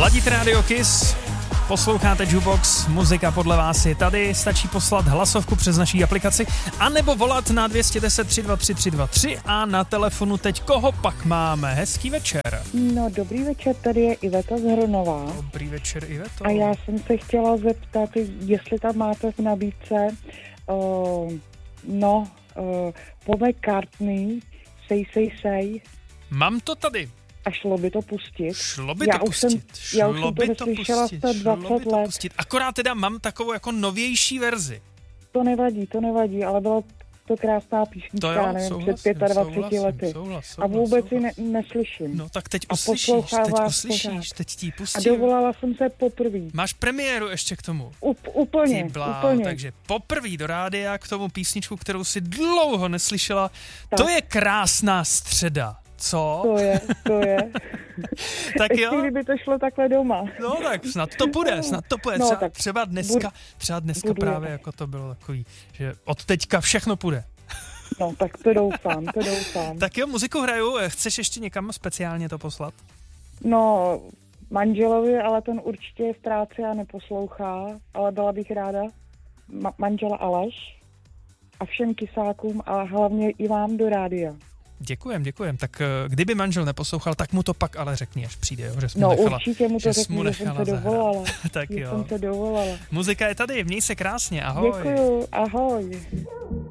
Ladíte Radio Kiss, posloucháte Jukebox, muzika podle vás je tady, stačí poslat hlasovku přes naší aplikaci, anebo volat na 210 323 323 a na telefonu teď koho pak máme? Hezký večer. No, dobrý večer, tady je Iveta z Hronová. Dobrý večer, Iveto. A já jsem se chtěla zeptat, jestli tam máte v nabídce Paul McCartney, Say. Mám to tady. A šlo by to pustit? Šlo by to pustit. Já už jsem to neslyšela 120 let. Akorát teda mám takovou jako novější verzi. To nevadí, ale byla to krásná písnička, nevím, před 25 lety. Souhlas, a vůbec ji neslyším. No tak teď a uslyšíš, teď ti pustím. A dovolala jsem se poprvé. Máš premiéru ještě k tomu. Úplně. Takže poprvé do rádia k tomu písničku, kterou si dlouho neslyšela. Tak. To je krásná středa. Co? To je. Tak ještě jo. kdyby to šlo takhle doma. No tak snad to půjde. No, třeba dneska právě jako to bylo takový, že od teďka všechno půjde. No tak to doufám. Tak jo, muziku hraju, chceš ještě někam speciálně to poslat? No, manželovi, ale ten určitě je v práci a neposlouchá, ale byla bych ráda. Manžela Aleš a všem kysákům a hlavně i vám do rádia. Děkujem. Tak kdyby manžel neposlouchal, tak mu to pak ale řekni, až přijde, jo, že jsi mu no, nechala. Určitě mu to řekni, že jsem se dovolala. Tak jo. Jsem se dovolala. Muzika je tady, měj se krásně, ahoj. Děkuju, ahoj.